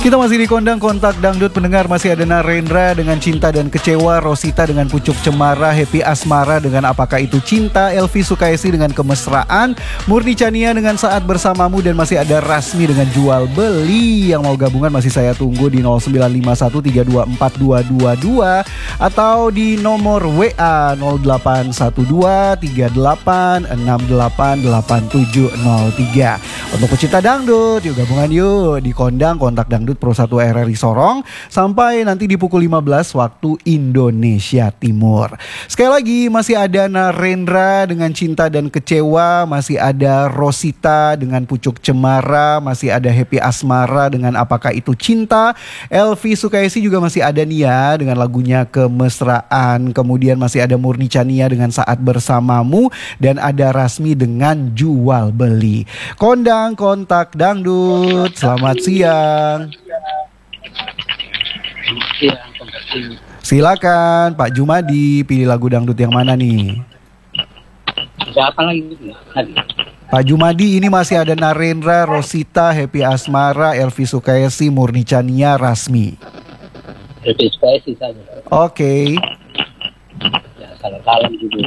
Kita masih di Kondang Kontak Dangdut pendengar. Masih ada Narendra dengan Cinta dan Kecewa, Rosita dengan Pucuk Cemara, Happy Asmara dengan Apakah Itu Cinta, Elvi Sukaisi dengan Kemesraan, Murni Chania dengan Saat Bersamamu, dan masih ada Rasmi dengan Jual Beli. Yang mau gabungan masih saya tunggu di 0951324222 atau di nomor WA 081238688703. Untuk pecinta dangdut, yuk gabungan yuk di Kondang Kontak Dangdut Pro 1 RRI Sorong sampai nanti di pukul 15 waktu Indonesia Timur. Sekali lagi masih ada Narendra dengan Cinta dan Kecewa, masih ada Rosita dengan Pucuk Cemara, masih ada Happy Asmara dengan Apakah Itu Cinta, Elvi Sukaisi juga masih ada Nia dengan lagunya Kemesraan, kemudian masih ada Murni Chania dengan Saat Bersamamu, dan ada Rasmi dengan Jual Beli. Kondang Kontak Dangdut, selamat siang. Silakan Pak Jumadi, pilih lagu dangdut yang mana nih? Siapa lagi? Pak Jumadi, ini masih ada Narendra, Rosita, Happy Asmara, Elvi Sukaisi, Murni Chania, Rasmi. Happy Sukaisi saja. Oke. Ya, salam-salam juga.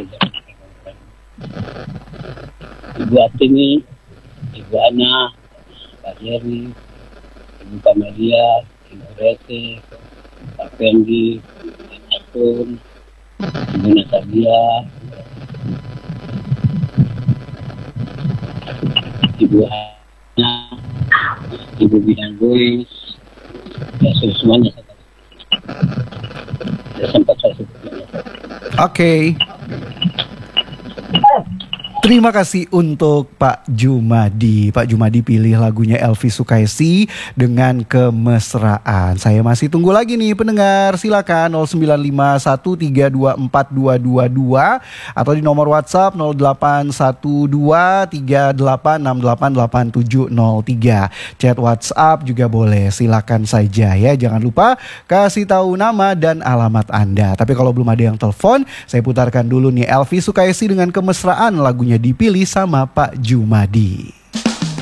Ibu Atini, Ibu Ana, Pak Jerry, Ibu Kamelia, Ibu Rete, Pak Fendi, Pak Atun, Ibu Natalia, Ibu Hana, Ibu Bidang Boys, ya semuanya saya sempat saya sebutkan. Oke. Terima kasih untuk Pak Jumadi. Pak Jumadi pilih lagunya Elvi Sukaisi dengan Kemesraan. Saya masih tunggu lagi nih pendengar. Silakan 0951324222 atau di nomor WhatsApp 081238688703. Chat WhatsApp juga boleh. Silakan saja ya. Jangan lupa kasih tahu nama dan alamat Anda. Tapi kalau belum ada yang telepon, saya putarkan dulu nih Elvi Sukaisi dengan Kemesraan, lagunya dipilih sama Pak Jumadi.